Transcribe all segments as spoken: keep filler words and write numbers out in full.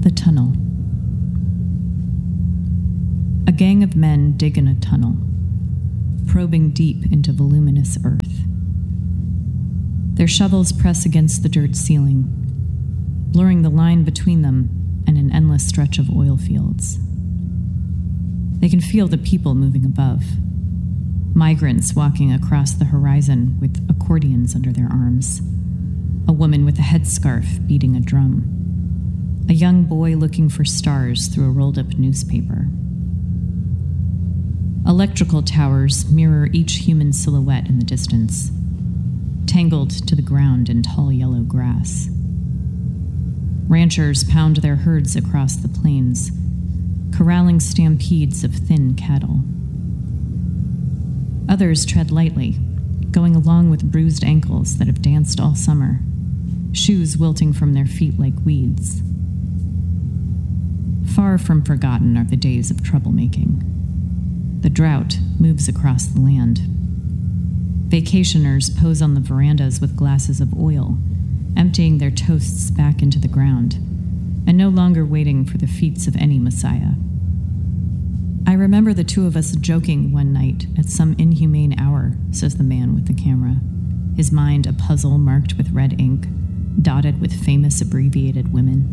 The tunnel. A gang of men dig in a tunnel, probing deep into voluminous earth. Their shovels press against the dirt ceiling, blurring the line between them and an endless stretch of oil fields. They can feel the people moving above, migrants walking across the horizon with accordions under their arms, a woman with a headscarf beating a drum, a young boy looking for stars through a rolled-up newspaper. Electrical towers mirror each human silhouette in the distance, tangled to the ground in tall yellow grass. Ranchers pound their herds across the plains, corralling stampedes of thin cattle. Others tread lightly, going along with bruised ankles that have danced all summer, shoes wilting from their feet like weeds. Far from forgotten are the days of troublemaking. The drought moves across the land. Vacationers pose on the verandas with glasses of oil, emptying their toasts back into the ground, and no longer waiting for the feats of any messiah. I remember the two of us joking one night at some inhumane hour, says the man with the camera, his mind a puzzle marked with red ink, dotted with famous abbreviated women.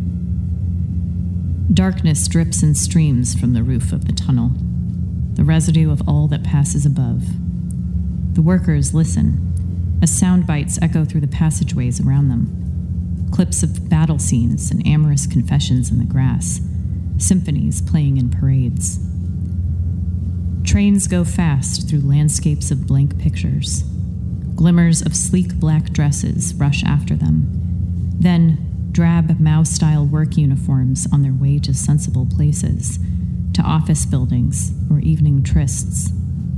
Darkness drips and streams from the roof of the tunnel, the residue of all that passes above. The workers listen, as sound bites echo through the passageways around them, clips of battle scenes and amorous confessions in the grass, symphonies playing in parades. Trains go fast through landscapes of blank pictures. Glimmers of sleek black dresses rush after them. Then, drab Mao-style work uniforms on their way to sensible places, to office buildings or evening trysts.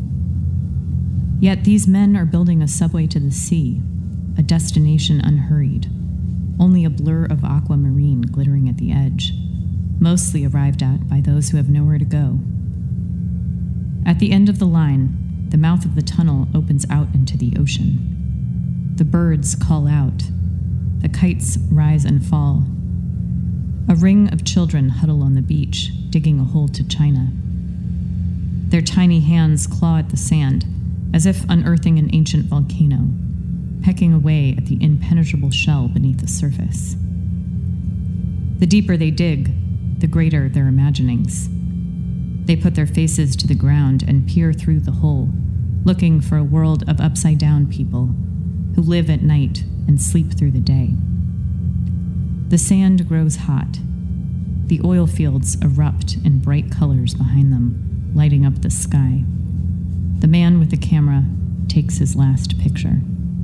Yet these men are building a subway to the sea, a destination unhurried, only a blur of aquamarine glittering at the edge, mostly arrived at by those who have nowhere to go. At the end of the line, the mouth of the tunnel opens out into the ocean. The birds call out. The kites rise and fall. A ring of children huddle on the beach, digging a hole to China. Their tiny hands claw at the sand, as if unearthing an ancient volcano, pecking away at the impenetrable shell beneath the surface. The deeper they dig, the greater their imaginings. They put their faces to the ground and peer through the hole, looking for a world of upside-down people who live at night and sleep through the day. The sand grows hot. The oil fields erupt in bright colors behind them, lighting up the sky. The man with the camera takes his last picture.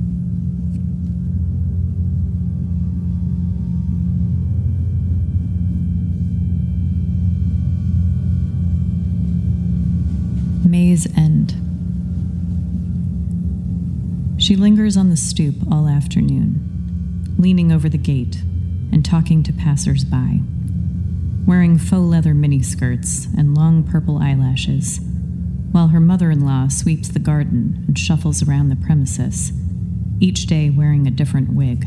May's End. She lingers on the stoop all afternoon, leaning over the gate and talking to passers-by, wearing faux leather miniskirts and long purple eyelashes, while her mother-in-law sweeps the garden and shuffles around the premises, each day wearing a different wig.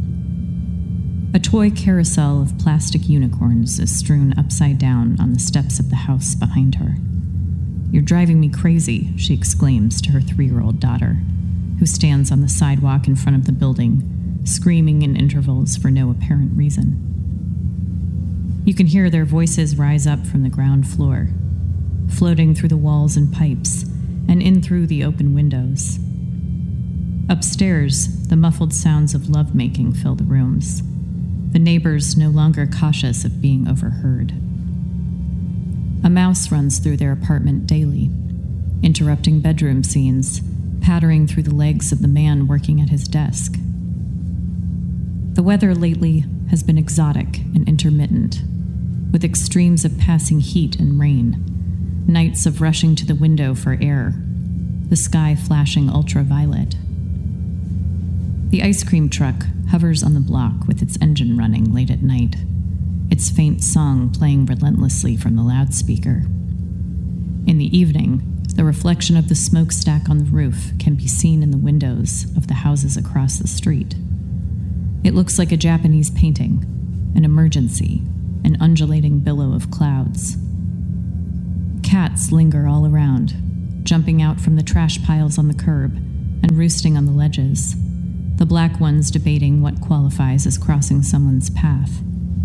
A toy carousel of plastic unicorns is strewn upside down on the steps of the house behind her. "You're driving me crazy," she exclaims to her three-year-old daughter, who stands on the sidewalk in front of the building, screaming in intervals for no apparent reason. You can hear their voices rise up from the ground floor, floating through the walls and pipes, and in through the open windows. Upstairs, the muffled sounds of lovemaking fill the rooms, the neighbors no longer cautious of being overheard. A mouse runs through their apartment daily, interrupting bedroom scenes, pattering through the legs of the man working at his desk. The weather lately has been exotic and intermittent, with extremes of passing heat and rain, nights of rushing to the window for air, the sky flashing ultraviolet. The ice cream truck hovers on the block with its engine running late at night, its faint song playing relentlessly from the loudspeaker. In the evening, the reflection of the smokestack on the roof can be seen in the windows of the houses across the street. It looks like a Japanese painting, an emergency, an undulating billow of clouds. Cats linger all around, jumping out from the trash piles on the curb and roosting on the ledges, the black ones debating what qualifies as crossing someone's path.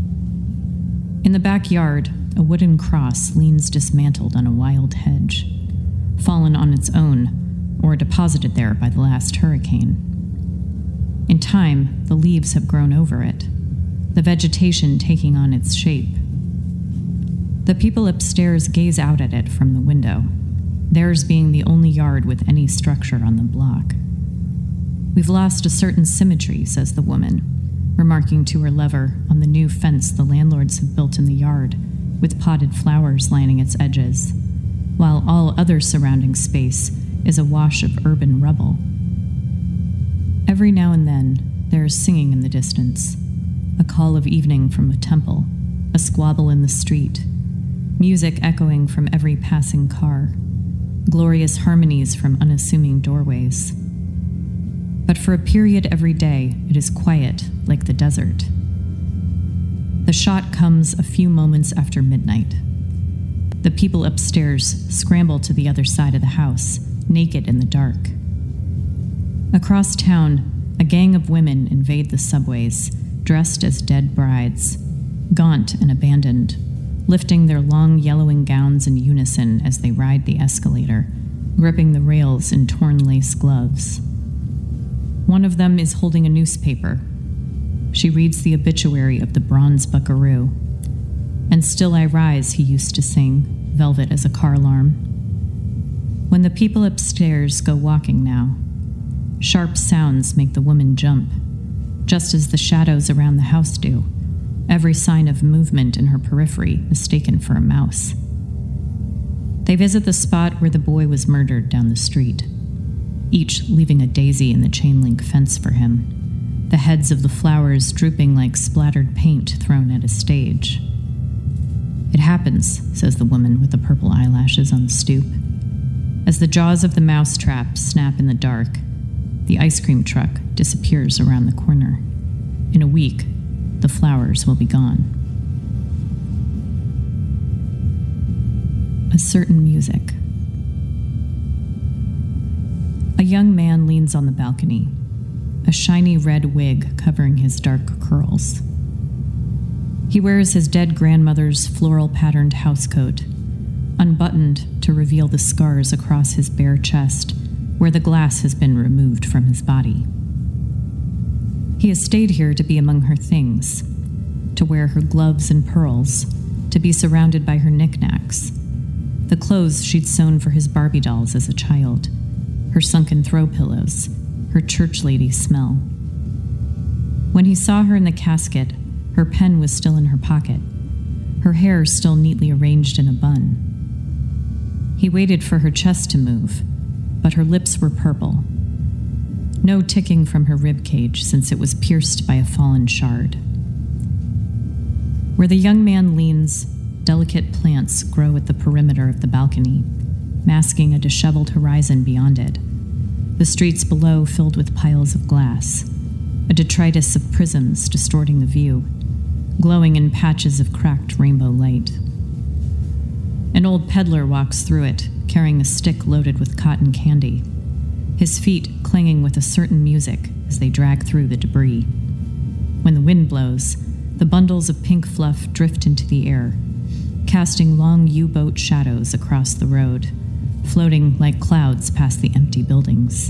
In the backyard, a wooden cross leans dismantled on a wild hedge, fallen on its own or deposited there by the last hurricane. In time, the leaves have grown over it, the vegetation taking on its shape. The people upstairs gaze out at it from the window, theirs being the only yard with any structure on the block. "We've lost a certain symmetry," says the woman, remarking to her lover on the new fence the landlords have built in the yard, with potted flowers lining its edges, while all other surrounding space is a wash of urban rubble. Every now and then, there is singing in the distance, a call of evening from a temple, a squabble in the street, music echoing from every passing car, glorious harmonies from unassuming doorways. But for a period every day, it is quiet like the desert. The shot comes a few moments after midnight. The people upstairs scramble to the other side of the house, naked in the dark. Across town, a gang of women invade the subways, dressed as dead brides, gaunt and abandoned, lifting their long yellowing gowns in unison as they ride the escalator, gripping the rails in torn lace gloves. One of them is holding a newspaper. She reads the obituary of the bronze buckaroo. "And still I rise," he used to sing, velvet as a car alarm. When the people upstairs go walking now, sharp sounds make the woman jump, just as the shadows around the house do, every sign of movement in her periphery mistaken for a mouse. They visit the spot where the boy was murdered down the street, each leaving a daisy in the chain-link fence for him, the heads of the flowers drooping like splattered paint thrown at a stage. "It happens," says the woman with the purple eyelashes on the stoop. As the jaws of the mousetrap snap in the dark, the ice cream truck disappears around the corner. In a week, the flowers will be gone. A certain music. A young man leans on the balcony, a shiny red wig covering his dark curls. He wears his dead grandmother's floral-patterned housecoat, unbuttoned to reveal the scars across his bare chest where the glass has been removed from his body. He has stayed here to be among her things, to wear her gloves and pearls, to be surrounded by her knickknacks, the clothes she'd sewn for his Barbie dolls as a child, her sunken throw pillows, her church lady smell. When he saw her in the casket, her pen was still in her pocket, her hair still neatly arranged in a bun. He waited for her chest to move, but her lips were purple. No ticking from her rib cage since it was pierced by a fallen shard. Where the young man leans, delicate plants grow at the perimeter of the balcony, masking a disheveled horizon beyond it, the streets below filled with piles of glass, a detritus of prisms distorting the view, glowing in patches of cracked rainbow light. An old peddler walks through it, carrying a stick loaded with cotton candy, his feet clanging with a certain music as they drag through the debris. When the wind blows, the bundles of pink fluff drift into the air, casting long U-boat shadows across the road, floating like clouds past the empty buildings.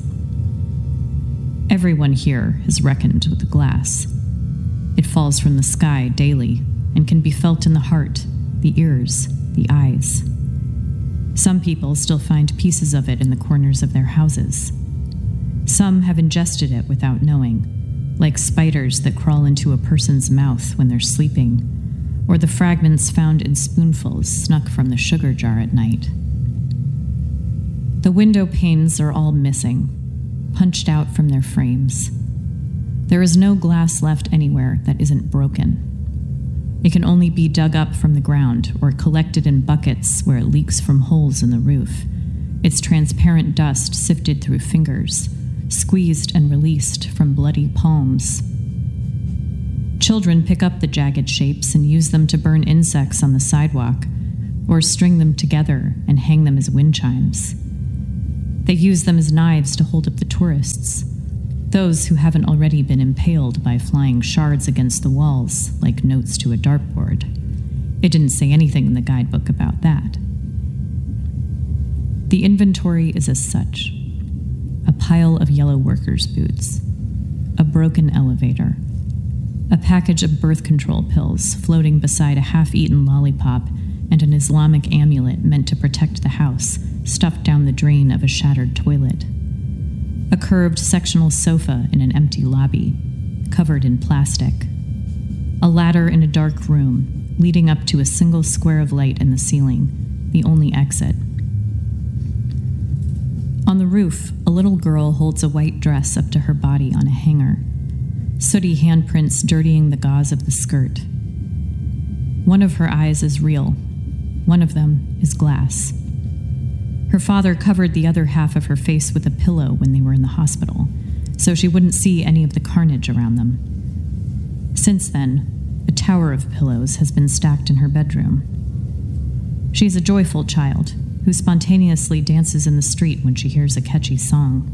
Everyone here has reckoned with the glass. It falls from the sky daily and can be felt in the heart, the ears, the eyes. Some people still find pieces of it in the corners of their houses. Some have ingested it without knowing, like spiders that crawl into a person's mouth when they're sleeping, or the fragments found in spoonfuls snuck from the sugar jar at night. The window panes are all missing, punched out from their frames. There is no glass left anywhere that isn't broken. It can only be dug up from the ground or collected in buckets where it leaks from holes in the roof, its transparent dust sifted through fingers, squeezed and released from bloody palms. Children pick up the jagged shapes and use them to burn insects on the sidewalk, or string them together and hang them as wind chimes. They use them as knives to hold up the tourists, those who haven't already been impaled by flying shards against the walls like notes to a dartboard. It didn't say anything in the guidebook about that. The inventory is as such: a pile of yellow workers' boots, a broken elevator, a package of birth control pills floating beside a half-eaten lollipop, and an Islamic amulet meant to protect the house stuffed down the drain of a shattered toilet. A curved sectional sofa in an empty lobby, covered in plastic. A ladder in a dark room, leading up to a single square of light in the ceiling, the only exit. On the roof, a little girl holds a white dress up to her body on a hanger, sooty handprints dirtying the gauze of the skirt. One of her eyes is real. One of them is glass. Her father covered the other half of her face with a pillow when they were in the hospital, so she wouldn't see any of the carnage around them. Since then, a tower of pillows has been stacked in her bedroom. She's a joyful child who spontaneously dances in the street when she hears a catchy song.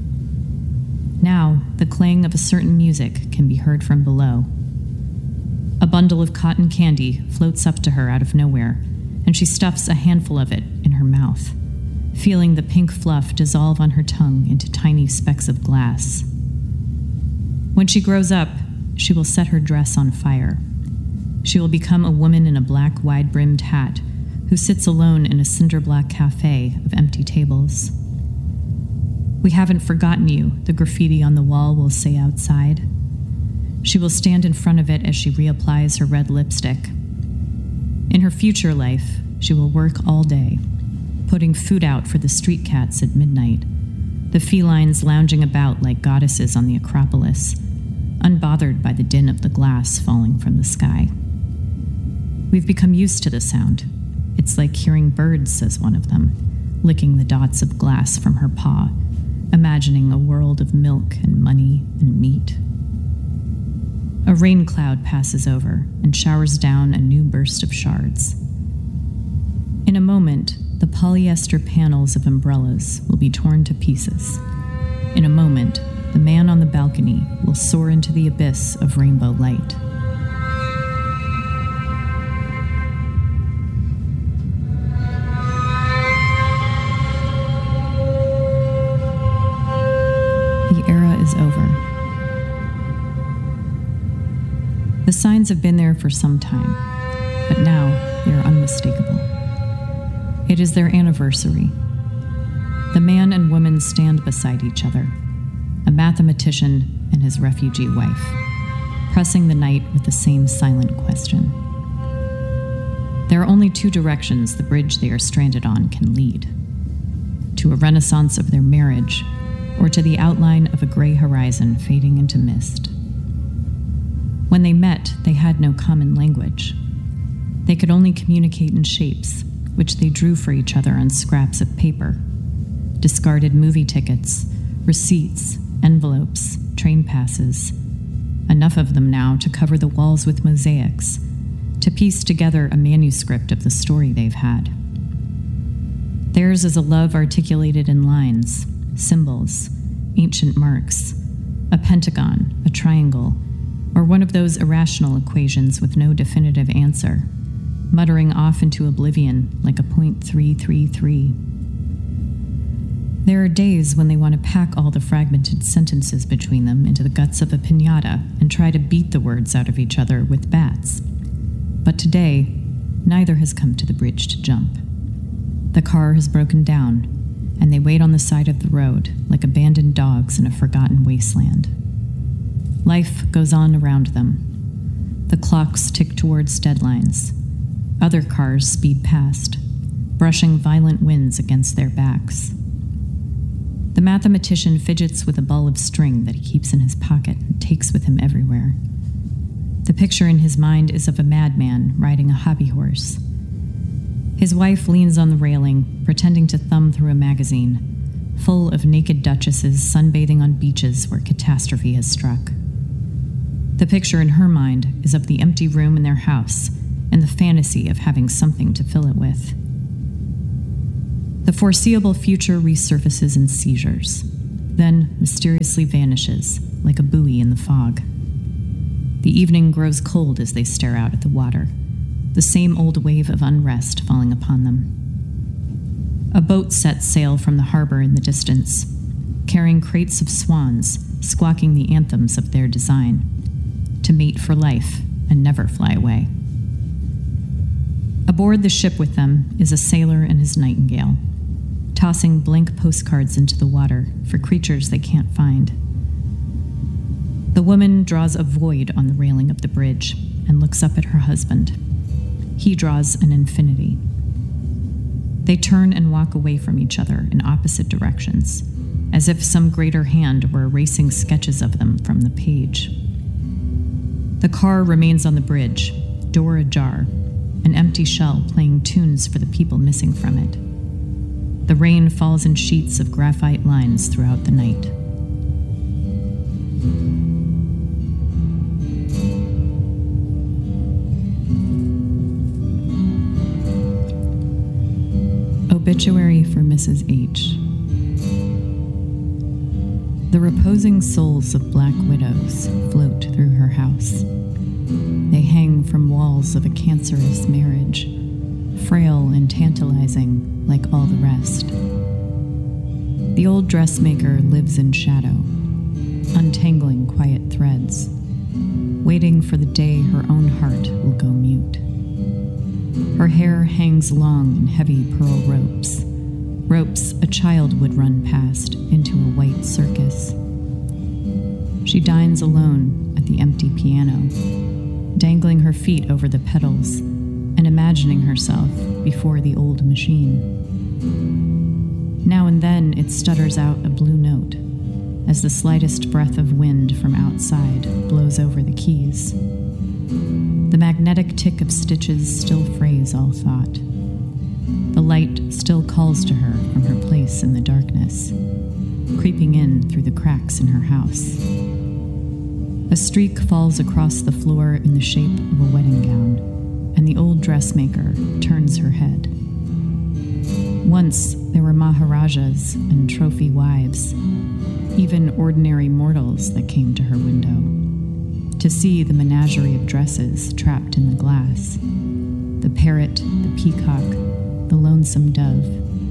Now, the clang of a certain music can be heard from below. A bundle of cotton candy floats up to her out of nowhere, and she stuffs a handful of it in her mouth, feeling the pink fluff dissolve on her tongue into tiny specks of glass. When she grows up, she will set her dress on fire. She will become a woman in a black, wide-brimmed hat who sits alone in a cinder-block cafe of empty tables. "We haven't forgotten you," the graffiti on the wall will say outside. She will stand in front of it as she reapplies her red lipstick. In her future life, she will work all day, putting food out for the street cats at midnight, the felines lounging about like goddesses on the Acropolis, unbothered by the din of the glass falling from the sky. We've become used to the sound. It's like hearing birds, says one of them, licking the dots of glass from her paw, imagining a world of milk and money and meat. A rain cloud passes over and showers down a new burst of shards. In a moment, the polyester panels of umbrellas will be torn to pieces. In a moment, the man on the balcony will soar into the abyss of rainbow light. The era is over. The signs have been there for some time, but now they are unmistakable. It is their anniversary. The man and woman stand beside each other, a mathematician and his refugee wife, pressing the night with the same silent question. There are only two directions the bridge they are stranded on can lead: to a renaissance of their marriage, or to the outline of a gray horizon fading into mist. When they met, they had no common language. They could only communicate in shapes, which they drew for each other on scraps of paper. Discarded movie tickets, receipts, envelopes, train passes. Enough of them now to cover the walls with mosaics, to piece together a manuscript of the story they've had. Theirs is a love articulated in lines, symbols, ancient marks, a pentagon, a triangle, or one of those irrational equations with no definitive answer, muttering off into oblivion like a point three three three. There are days when they want to pack all the fragmented sentences between them into the guts of a piñata and try to beat the words out of each other with bats. But today, neither has come to the bridge to jump. The car has broken down, and they wait on the side of the road like abandoned dogs in a forgotten wasteland. Life goes on around them. The clocks tick towards deadlines. Other cars speed past, brushing violent winds against their backs. The mathematician fidgets with a ball of string that he keeps in his pocket and takes with him everywhere. The picture in his mind is of a madman riding a hobby horse. His wife leans on the railing, pretending to thumb through a magazine, full of naked duchesses sunbathing on beaches where catastrophe has struck. The picture in her mind is of the empty room in their house and the fantasy of having something to fill it with. The foreseeable future resurfaces in seizures, then mysteriously vanishes like a buoy in the fog. The evening grows cold as they stare out at the water, the same old wave of unrest falling upon them. A boat sets sail from the harbor in the distance, carrying crates of swans squawking the anthems of their design, to mate for life and never fly away. Aboard the ship with them is a sailor and his nightingale, tossing blank postcards into the water for creatures they can't find. The woman draws a void on the railing of the bridge and looks up at her husband. He draws an infinity. They turn and walk away from each other in opposite directions, as if some greater hand were erasing sketches of them from the page. The car remains on the bridge, door ajar, an empty shell playing tunes for the people missing from it. The rain falls in sheets of graphite lines throughout the night. Obituary for Missus H. The reposing souls of black widows float through her house. They hang from walls of a cancerous marriage, frail and tantalizing like all the rest. The old dressmaker lives in shadow, untangling quiet threads, waiting for the day her own heart will go mute. Her hair hangs long in heavy pearl ropes, ropes a child would run past into a white circus. She dines alone at the empty piano, dangling her feet over the pedals and imagining herself before the old machine. Now and then it stutters out a blue note as the slightest breath of wind from outside blows over the keys. The magnetic tick of stitches still frays all thought. The light still calls to her from her place in the darkness, creeping in through the cracks in her house. A streak falls across the floor in the shape of a wedding gown, and the old dressmaker turns her head. Once there were Maharajas and trophy wives, even ordinary mortals that came to her window, to see the menagerie of dresses trapped in the glass, the parrot, the peacock, the lonesome dove.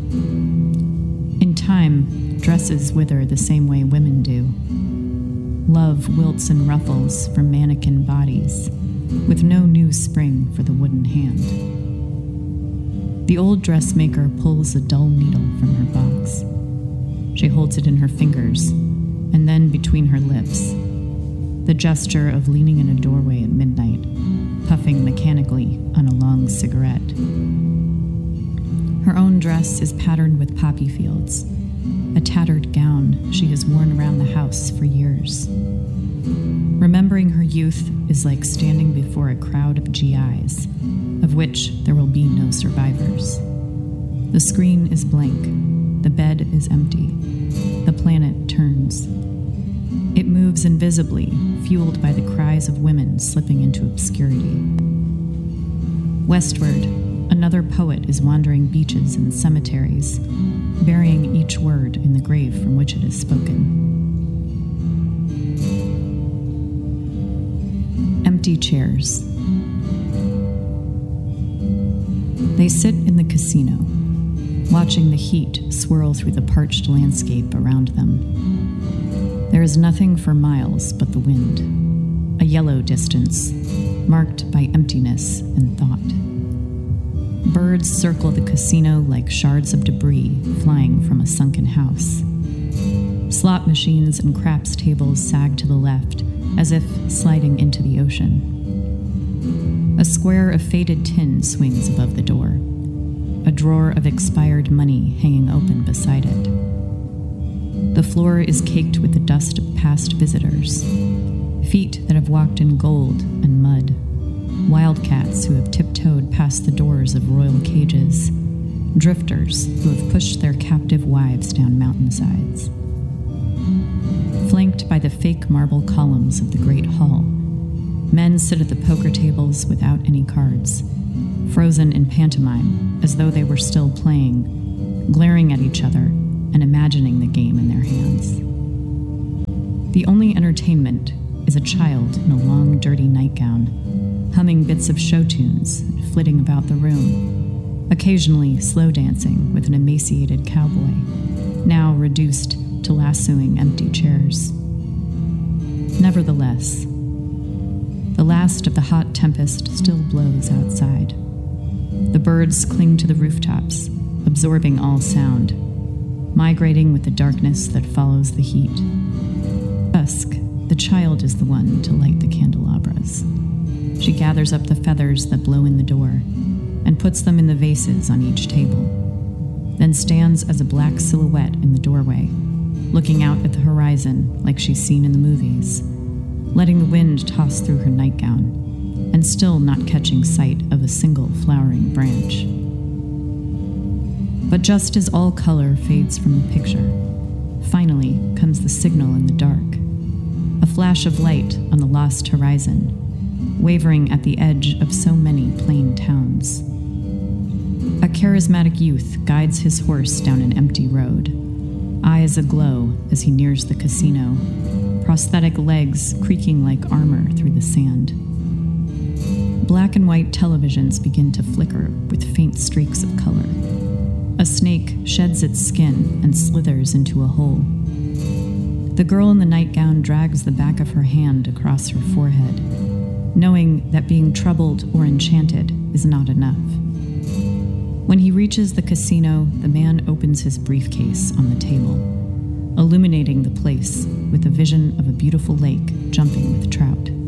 In time, dresses wither the same way women do. Love wilts and ruffles from mannequin bodies, with no new spring for the wooden hand. The old dressmaker pulls a dull needle from her box. She holds it in her fingers, and then between her lips, the gesture of leaning in a doorway at midnight, puffing mechanically on a long cigarette. Her own dress is patterned with poppy fields, a tattered gown she has worn around the house for years. Remembering her youth is like standing before a crowd of G Is, of which there will be no survivors. The screen is blank, the bed is empty, the planet turns. It moves invisibly, fueled by the cries of women slipping into obscurity. Westward, another poet is wandering beaches and cemeteries, burying each word in the grave from which it is spoken. Empty chairs. They sit in the casino, watching the heat swirl through the parched landscape around them. There is nothing for miles but the wind, a yellow distance, marked by emptiness and thought. Birds circle the casino like shards of debris flying from a sunken house. Slot machines and craps tables sag to the left, as if sliding into the ocean. A square of faded tin swings above the door, a drawer of expired money hanging open beside it. The floor is caked with the dust of past visitors, feet that have walked in gold and mud, wildcats who have tiptoed past the doors of royal cages, drifters who have pushed their captive wives down mountainsides. Flanked by the fake marble columns of the Great Hall, Men sit at the poker tables without any cards, frozen in pantomime as though they were still playing, glaring at each other and imagining the game in their hands. The only entertainment is a child in a long, dirty nightgown, humming bits of show tunes and flitting about the room, occasionally slow dancing with an emaciated cowboy, now reduced to lassoing empty chairs. Nevertheless, the last of the hot tempest still blows outside. The birds cling to the rooftops, absorbing all sound, migrating with the darkness that follows the heat. Dusk, the child is the one to light the candelabras. She gathers up the feathers that blow in the door and puts them in the vases on each table, then stands as a black silhouette in the doorway, looking out at the horizon like she's seen in the movies, letting the wind toss through her nightgown, and still not catching sight of a single flowering branch. But just as all color fades from the picture, finally comes the signal in the dark, a flash of light on the lost horizon, wavering at the edge of so many plain towns. A charismatic youth guides his horse down an empty road, eyes aglow as he nears the casino, prosthetic legs creaking like armor through the sand. Black and white televisions begin to flicker with faint streaks of color. A snake sheds its skin and slithers into a hole. The girl in the nightgown drags the back of her hand across her forehead, knowing that being troubled or enchanted is not enough. When he reaches the casino, the man opens his briefcase on the table, illuminating the place with a vision of a beautiful lake jumping with trout.